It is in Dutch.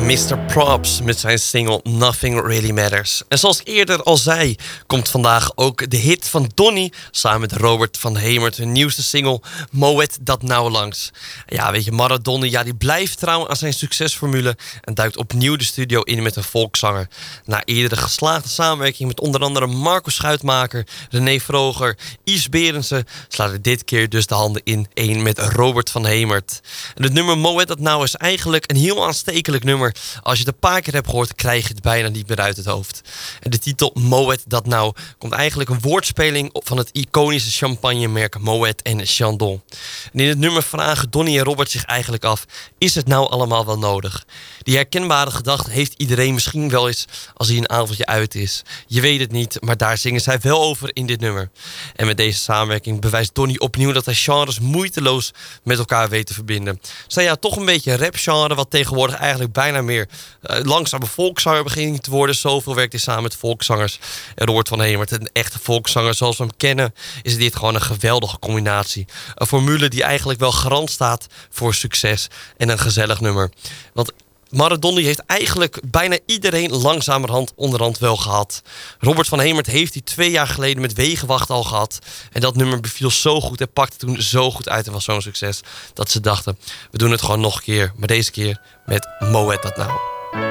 Mr. Props met zijn single Nothing Really Matters. En zoals ik eerder al zei, komt vandaag ook de hit van Donny samen met Robert van Hemert, hun nieuwste single Moet dat nou langs. Ja, weet je, Maradona, ja, die blijft trouw aan zijn succesformule en duikt opnieuw de studio in met een volkszanger. Na eerdere geslaagde samenwerking met onder andere Marco Schuitmaker, René Vroger, Yves Berendsen, slaat hij dit keer dus de handen in één met Robert van Hemert. En het nummer Moet dat nou is eigenlijk een heel aanstekelijk nummer. Als je het een paar keer hebt gehoord, krijg je het bijna niet meer uit het hoofd. En de titel Moet dat nou komt eigenlijk een woordspeling van het iconische champagnemerk Moet en Chandon. En in het nummer vragen Donny en Robert zich eigenlijk af: is het nou allemaal wel nodig? Die herkenbare gedachte heeft iedereen misschien wel eens als hij een avondje uit is. Je weet het niet, maar daar zingen zij wel over in dit nummer. En met deze samenwerking bewijst Donny opnieuw dat hij genres moeiteloos met elkaar weet te verbinden. Zij ja, toch een beetje een rapgenre, wat tegenwoordig eigenlijk bijna meer langzame volkszanger begint te worden. Zoveel werkt hij samen met volkszangers. En Robert van Hemert, een echte volkszanger zoals we hem kennen, is dit gewoon een geweldige combinatie. Een formule die eigenlijk wel garant staat voor succes en een gezellig nummer. Want Maradona heeft eigenlijk bijna iedereen langzamerhand onderhand wel gehad. Robert van Hemert heeft hij 2 jaar geleden met Wegenwacht al gehad. En dat nummer beviel zo goed en pakte toen zo goed uit en was zo'n succes dat ze dachten: we doen het gewoon nog een keer. Maar deze keer met Moet dat nou.